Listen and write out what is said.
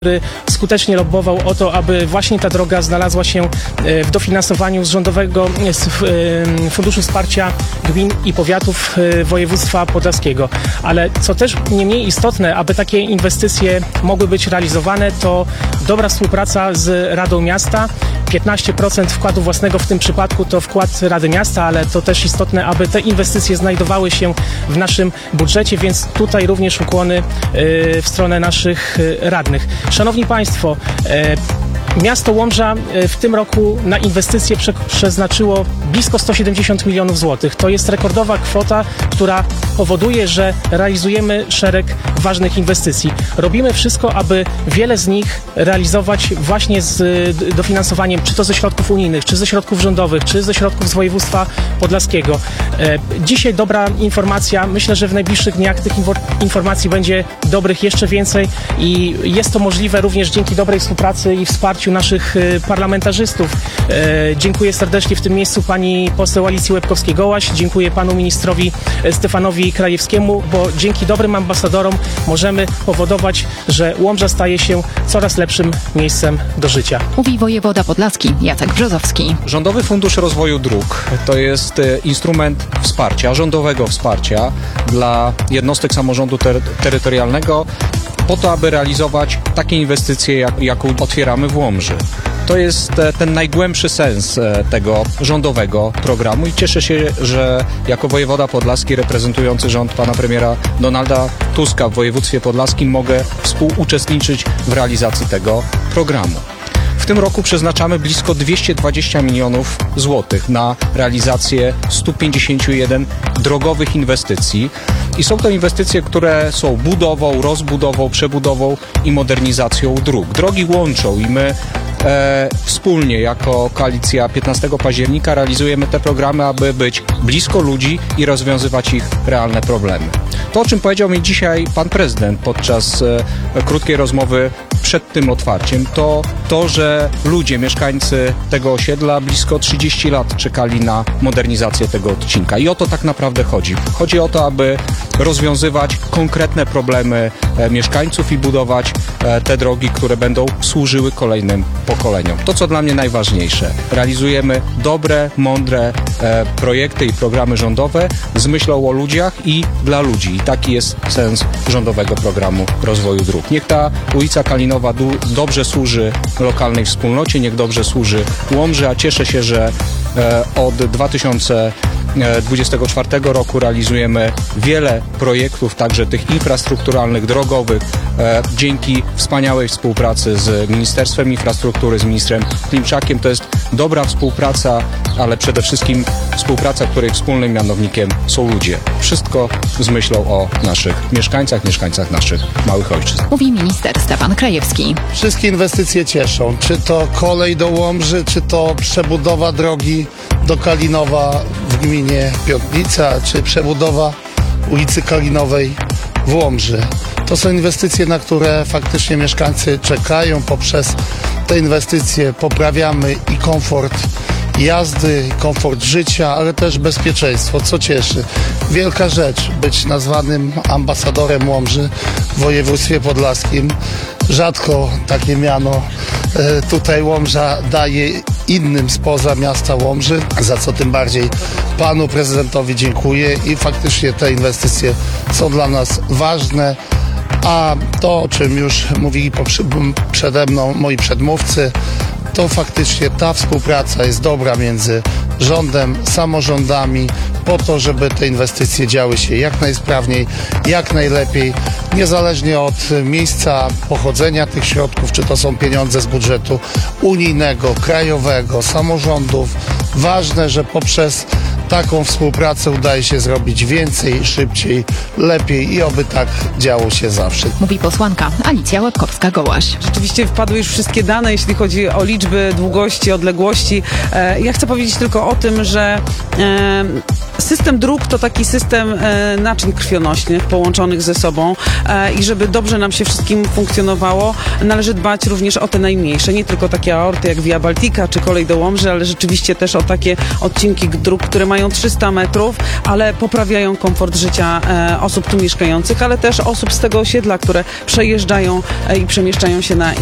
który skutecznie lobbował o to, aby właśnie ta droga znalazła się w dofinansowaniu z rządowego Funduszu Wsparcia Gmin i Powiatów województwa podlaskiego. Ale co też nie mniej istotne, aby takie inwestycje mogły być realizowane, to dobra współpraca z Radą Miasta. 15% wkładu własnego w tym przypadku to wkład Rady Miasta, ale to też istotne, aby te inwestycje znajdowały się w naszym budżecie, więc tutaj również ukłony w stronę naszych radnych. Szanowni Państwo, miasto Łomża w tym roku na inwestycje przeznaczyło blisko 170 milionów złotych. To jest rekordowa kwota, która powoduje, że realizujemy szereg ważnych inwestycji. Robimy wszystko, aby wiele z nich realizować właśnie z dofinansowaniem, czy to ze środków unijnych, czy ze środków rządowych, czy ze środków z województwa podlaskiego. Dzisiaj dobra informacja. Myślę, że w najbliższych dniach tych informacji będzie dobrych jeszcze więcej i jest to możliwe również dzięki dobrej współpracy i wsparciu naszych parlamentarzystów. Dziękuję serdecznie w tym miejscu pani poseł Alicji Łebkowskiej-Gołaś, dziękuję panu ministrowi Stefanowi Krajewskiemu, bo dzięki dobrym ambasadorom możemy powodować, że Łomża staje się coraz lepszym miejscem do życia. Mówi wojewoda podlaski Jacek Brzozowski. Rządowy Fundusz Rozwoju Dróg to jest instrument wsparcia, rządowego wsparcia dla jednostek samorządu terytorialnego po to, aby realizować takie inwestycje, jaką otwieramy w Łomży. To jest ten najgłębszy sens tego rządowego programu i cieszę się, że jako wojewoda podlaski reprezentujący rząd pana premiera Donalda Tuska w województwie podlaskim mogę współuczestniczyć w realizacji tego programu. W tym roku przeznaczamy blisko 220 milionów złotych na realizację 151 drogowych inwestycji. I są to inwestycje, które są budową, rozbudową, przebudową i modernizacją dróg. Drogi łączą i my wspólnie jako koalicja 15 października realizujemy te programy, aby być blisko ludzi i rozwiązywać ich realne problemy. To, o czym powiedział mi dzisiaj pan prezydent podczas krótkiej rozmowy przed tym otwarciem, to, że ludzie, mieszkańcy tego osiedla blisko 30 lat czekali na modernizację tego odcinka. I o to tak naprawdę chodzi. Chodzi o to, aby rozwiązywać konkretne problemy mieszkańców i budować te drogi, które będą służyły kolejnym pokoleniom. To, co dla mnie najważniejsze. Realizujemy dobre, mądre projekty i programy rządowe z myślą o ludziach i dla ludzi. I taki jest sens rządowego programu rozwoju dróg. Niech ta ulica Kalinowa dobrze służy lokalnej wspólnocie, niech dobrze służy Łomży, a cieszę się, że od 2024 roku realizujemy wiele projektów, także tych infrastrukturalnych, drogowych, dzięki wspaniałej współpracy z Ministerstwem Infrastruktury, z ministrem Klimczakiem. To jest dobra współpraca, ale przede wszystkim współpraca, której wspólnym mianownikiem są ludzie. Wszystko z myślą o naszych mieszkańcach naszych małych ojczyzn. Mówi minister Stefan Krajewski. Wszystkie inwestycje cieszą. Czy to kolej do Łomży, czy to przebudowa drogi do Kalinowa w gminie Piątnica, czy przebudowa ulicy Kalinowej w Łomży. To są inwestycje, na które faktycznie mieszkańcy czekają. Poprzez te inwestycje poprawiamy i komfort jazdy, komfort życia, ale też bezpieczeństwo, co cieszy. Wielka rzecz być nazwanym ambasadorem Łomży w województwie podlaskim. Rzadko takie miano tutaj Łomża daje innym spoza miasta Łomży, za co tym bardziej panu prezydentowi dziękuję i faktycznie te inwestycje są dla nas ważne. A to, o czym już mówili przede mną moi przedmówcy, to faktycznie ta współpraca jest dobra między rządem, samorządami po to, żeby te inwestycje działy się jak najsprawniej, jak najlepiej, niezależnie od miejsca pochodzenia tych środków, czy to są pieniądze z budżetu unijnego, krajowego, samorządów. Ważne, że poprzez taką współpracę udaje się zrobić więcej, szybciej, lepiej i oby tak działo się zawsze. Mówi posłanka Alicja Łebkowska-Gołaś. Rzeczywiście wpadły już wszystkie dane, jeśli chodzi o liczby, długości, odległości. Ja chcę powiedzieć tylko o tym, że system dróg to taki system naczyń krwionośnych połączonych ze sobą i żeby dobrze nam się wszystkim funkcjonowało, należy dbać również o te najmniejsze. Nie tylko takie aorty jak Via Baltica czy kolej do Łomży, ale rzeczywiście też o takie odcinki dróg, które mają mają 300 metrów, ale poprawiają komfort życia osób tu mieszkających, ale też osób z tego osiedla, które przejeżdżają i przemieszczają się na